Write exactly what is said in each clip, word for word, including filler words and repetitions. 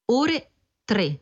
ore tre.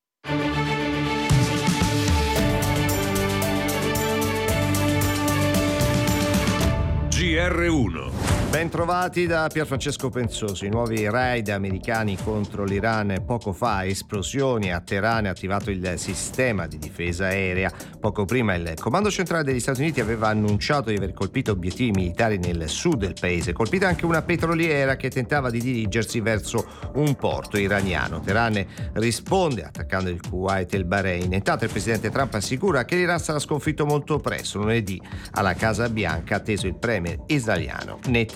G R uno. Ben trovati da Pierfrancesco Penzosi. I nuovi raid americani contro l'Iran poco fa, esplosioni a Teheran, ha attivato il sistema di difesa aerea. Poco prima il comando centrale degli Stati Uniti aveva annunciato di aver colpito obiettivi militari nel sud del paese, colpita anche una petroliera che tentava di dirigersi verso un porto iraniano. Teheran risponde attaccando il Kuwait e il Bahrain. Intanto il presidente Trump assicura che l'Iran sarà sconfitto molto presto. Lunedì alla Casa Bianca atteso il premier israeliano Netanyahu.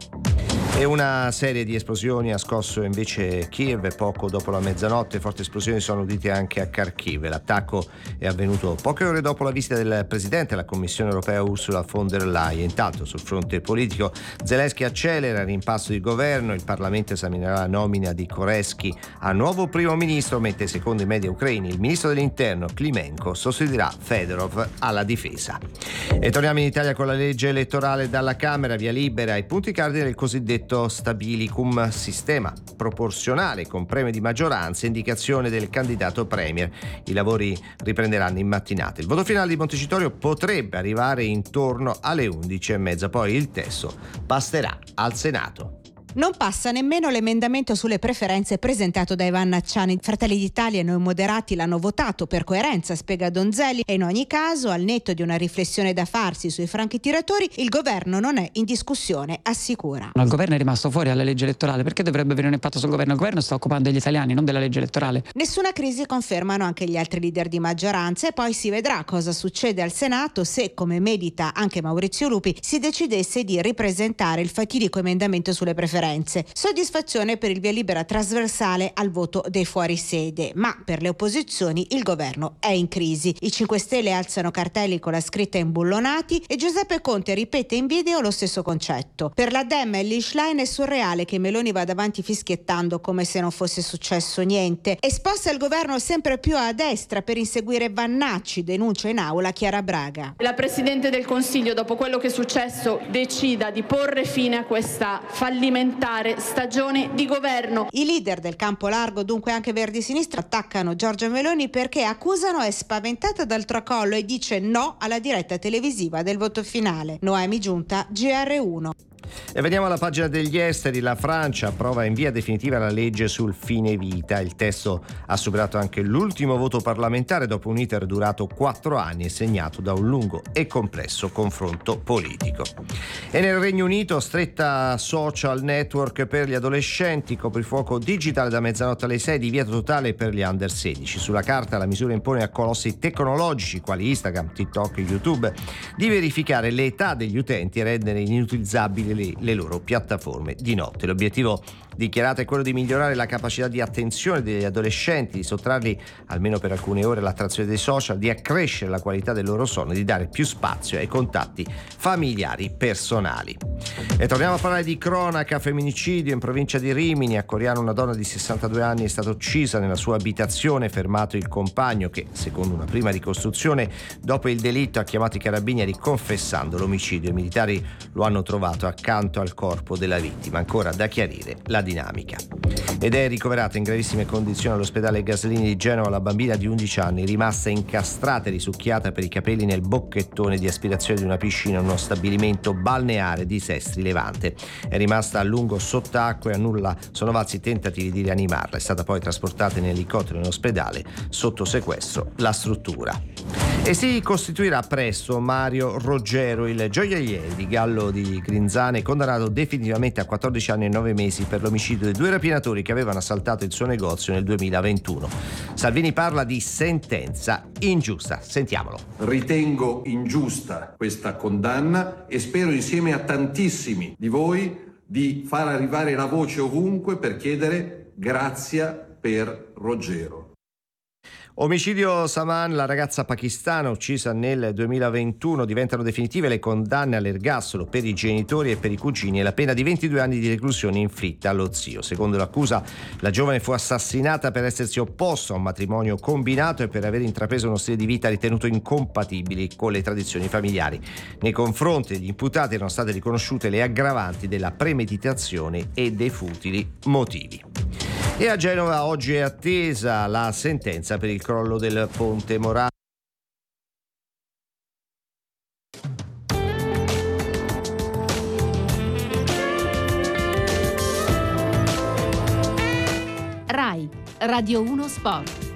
E una serie di esplosioni ha scosso invece Kiev poco dopo la mezzanotte. Forti esplosioni sono udite anche a Kharkiv. L'attacco è avvenuto poche ore dopo la visita del presidente alla Commissione europea Ursula von der Leyen. Intanto sul fronte politico Zelensky accelera il rimpasto di governo, il Parlamento esaminerà la nomina di Koretsky a nuovo primo ministro, mentre secondo i media ucraini il ministro dell'interno Klimenko sostituirà Fedorov alla difesa. E torniamo in Italia con la legge elettorale dalla Camera, via libera ai punti cardine del cosiddetto stabilicum, sistema proporzionale con premio di maggioranza e indicazione del candidato premier. I lavori riprenderanno in mattinata. Il voto finale di Montecitorio potrebbe arrivare intorno alle undici e mezza, poi il testo passerà al Senato. Non passa nemmeno l'emendamento sulle preferenze presentato da Ivan Acciani. Fratelli d'Italia e Noi Moderati l'hanno votato per coerenza, spiega Donzelli, e in ogni caso, al netto di una riflessione da farsi sui franchi tiratori, il governo non è in discussione, assicura. Il governo è rimasto fuori alla legge elettorale, perché dovrebbe avere un impatto sul governo? Il governo sta occupando degli italiani, non della legge elettorale. Nessuna crisi, confermano anche gli altri leader di maggioranza, e poi si vedrà cosa succede al Senato se, come medita anche Maurizio Lupi, si decidesse di ripresentare il fatidico emendamento sulle preferenze. Soddisfazione per il via libera trasversale al voto dei fuorisede, ma per le opposizioni il governo è in crisi. I cinque Stelle alzano cartelli con la scritta imbullonati e Giuseppe Conte ripete in video lo stesso concetto. Per la Dem e l'Ishline è surreale che Meloni vada avanti fischiettando come se non fosse successo niente e sposta il governo sempre più a destra per inseguire Vannacci, denuncia in aula Chiara Braga. La Presidente del Consiglio, dopo quello che è successo, decida di porre fine a questa fallimentare stagione di governo. I leader del campo largo, dunque anche Verdi Sinistra, attaccano Giorgia Meloni perché accusano è spaventata dal tracollo e dice no alla diretta televisiva del voto finale. Noemi Giunta, G R uno. E veniamo alla pagina degli esteri. La Francia approva in via definitiva la legge sul fine vita. Il testo ha superato anche l'ultimo voto parlamentare dopo un iter durato quattro anni e segnato da un lungo e complesso confronto politico. E nel Regno Unito stretta social network per gli adolescenti, coprifuoco digitale da mezzanotte alle sei, divieto totale per gli under sedici. Sulla carta la misura impone a colossi tecnologici quali Instagram, TikTok e YouTube di verificare l'età degli utenti e rendere inutilizzabili le le loro piattaforme di notte. L'obiettivo dichiarato è quello di migliorare la capacità di attenzione degli adolescenti, di sottrarli almeno per alcune ore all'attrazione dei social, di accrescere la qualità del loro sonno e di dare più spazio ai contatti familiari personali. E torniamo a parlare di cronaca. Femminicidio in provincia di Rimini. A Coriano una donna di sessantadue anni è stata uccisa nella sua abitazione, fermato il compagno che, secondo una prima ricostruzione, dopo il delitto ha chiamato i carabinieri confessando l'omicidio. I militari lo hanno trovato accanto al corpo della vittima. Ancora da chiarire la dinamica. Ed è ricoverata in gravissime condizioni all'ospedale Gaslini di Genova la bambina di undici anni, rimasta incastrata e risucchiata per i capelli nel bocchettone di aspirazione di una piscina in uno stabilimento balneare di Sestri Levante. È rimasta a lungo sott'acqua e a nulla sono valsi tentativi di rianimarla. È stata poi trasportata in elicottero in ospedale, sotto sequestro la struttura. E si costituirà presto Mario Roggero, il gioielliere di Gallo di Grinzane, condannato definitivamente a quattordici anni e nove mesi per l'omicidio di due rapinatori che avevano assaltato il suo negozio nel duemilaventuno. Salvini parla di sentenza ingiusta. Sentiamolo. Ritengo ingiusta questa condanna e spero insieme a tantissimi di voi di far arrivare la voce ovunque per chiedere grazia per Roggero. Omicidio Saman, la ragazza pakistana uccisa nel duemilaventuno, diventano definitive le condanne all'ergastolo per i genitori e per i cugini e la pena di ventidue anni di reclusione inflitta allo zio. Secondo l'accusa, la giovane fu assassinata per essersi opposta a un matrimonio combinato e per aver intrapreso uno stile di vita ritenuto incompatibile con le tradizioni familiari. Nei confronti degli imputati erano state riconosciute le aggravanti della premeditazione e dei futili motivi. E a Genova oggi è attesa la sentenza per il crollo del ponte Morandi. RAI Radio uno Sport.